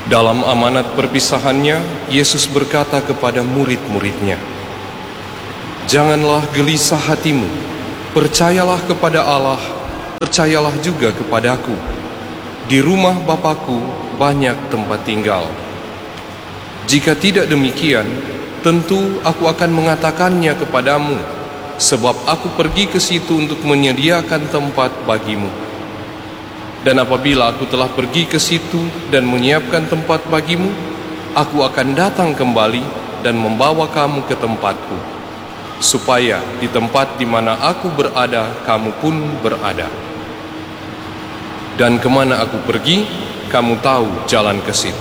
Dalam amanat perpisahannya, Yesus berkata kepada murid-muridnya, "Janganlah gelisah hatimu, percayalah kepada Allah, percayalah juga kepadaku. Di rumah Bapa-Ku banyak tempat tinggal. Jika tidak demikian, tentu aku akan mengatakannya kepadamu, sebab aku pergi ke situ untuk menyediakan tempat bagimu. Dan apabila aku telah pergi ke situ dan menyiapkan tempat bagimu, aku akan datang kembali dan membawa kamu ke tempatku, supaya di tempat di mana aku berada, kamu pun berada. Dan kemana aku pergi, kamu tahu jalan ke situ."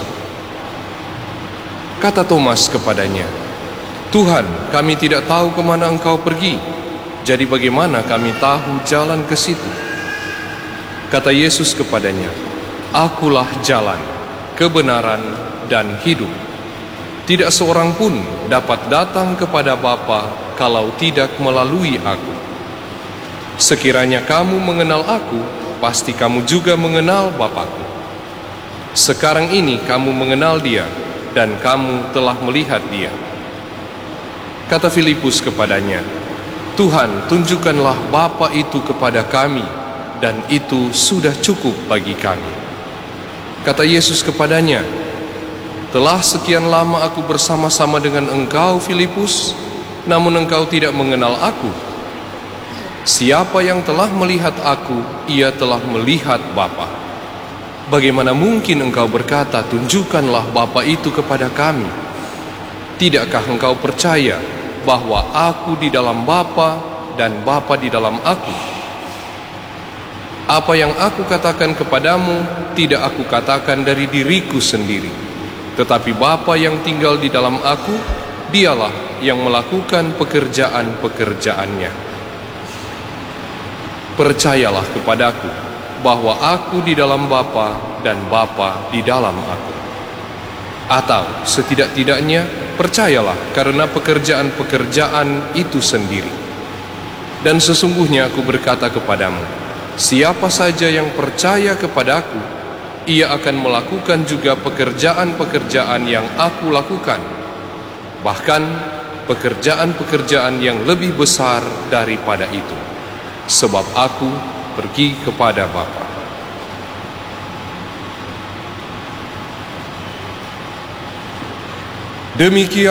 Kata Thomas kepadanya, "Tuhan, kami tidak tahu kemana Engkau pergi, jadi bagaimana kami tahu jalan ke situ?" Kata Yesus kepadanya, "Akulah jalan, kebenaran, dan hidup. Tidak seorang pun dapat datang kepada Bapa kalau tidak melalui aku. Sekiranya kamu mengenal aku, pasti kamu juga mengenal Bapa-Ku. Sekarang ini kamu mengenal Dia, dan kamu telah melihat Dia." Kata Filipus kepadanya, "Tuhan, tunjukkanlah Bapa itu kepada kami, dan itu sudah cukup bagi kami." Kata Yesus kepadanya, "Telah sekian lama aku bersama-sama dengan engkau, Filipus, namun engkau tidak mengenal aku. Siapa yang telah melihat aku, ia telah melihat Bapa. Bagaimana mungkin engkau berkata, 'Tunjukkanlah Bapa itu kepada kami'? Tidakkah engkau percaya bahwa aku di dalam Bapa dan Bapa di dalam aku? Apa yang aku katakan kepadamu, tidak aku katakan dari diriku sendiri, tetapi Bapa yang tinggal di dalam aku, Dialah yang melakukan pekerjaan-pekerjaannya. Percayalah kepadaku bahwa aku di dalam Bapa dan Bapa di dalam aku. Atau setidak-tidaknya percayalah karena pekerjaan-pekerjaan itu sendiri. Dan sesungguhnya aku berkata kepadamu, siapa saja yang percaya kepadaku, ia akan melakukan juga pekerjaan-pekerjaan yang aku lakukan, bahkan pekerjaan-pekerjaan yang lebih besar daripada itu, sebab aku pergi kepada Bapa." Demikian